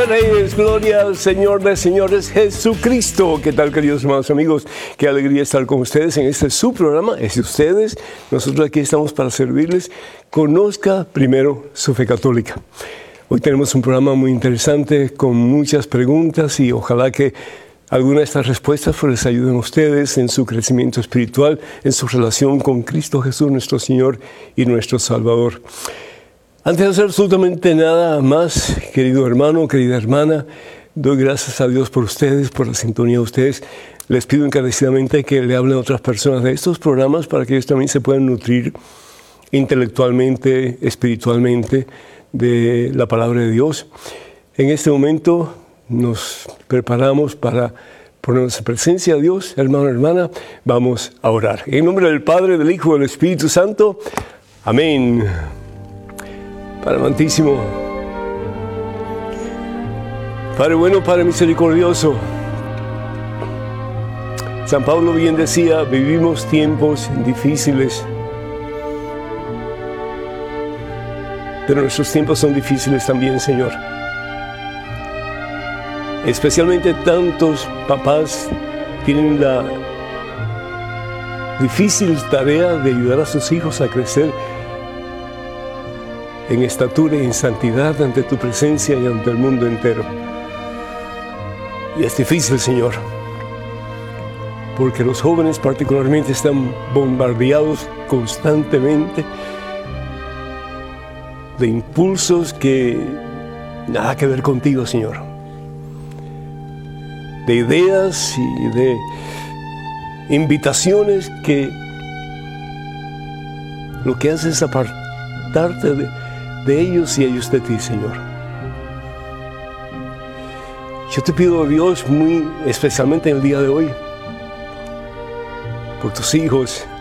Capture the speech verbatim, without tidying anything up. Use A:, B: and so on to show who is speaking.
A: de Reyes, gloria al Señor de Señores, Jesucristo. ¿Qué tal, queridos hermanos amigos? Qué alegría estar con ustedes en este su programa, es de ustedes. Nosotros aquí estamos para servirles. Conozca primero su fe católica. Hoy tenemos un programa muy interesante con muchas preguntas y ojalá que alguna de estas respuestas pues, les ayuden a ustedes en su crecimiento espiritual, en su relación con Cristo Jesús, nuestro Señor y nuestro Salvador. Antes de hacer absolutamente nada más, querido hermano, querida hermana, doy gracias a Dios por ustedes, por la sintonía de ustedes. Les pido encarecidamente que le hablen a otras personas de estos programas para que ellos también se puedan nutrir intelectualmente, espiritualmente de la palabra de Dios. En este momento nos preparamos para ponernos en presencia de Dios. Hermano, hermana, vamos a orar. En nombre del Padre, del Hijo y del Espíritu Santo. Amén. Padre amantísimo, Padre bueno, Padre misericordioso, San Pablo bien decía, vivimos tiempos difíciles, pero nuestros tiempos son difíciles también, Señor. Especialmente tantos papás tienen la difícil tarea de ayudar a sus hijos a crecer en estatura y en santidad ante tu presencia y ante el mundo entero. Y es difícil, Señor, porque los jóvenes particularmente están bombardeados constantemente de impulsos que nada que ver contigo, Señor. De ideas y de invitaciones que lo que hacen es apartarte de de ellos y ellos de ti, Señor. Yo te pido, Dios, muy especialmente en el día de hoy, por tus hijos,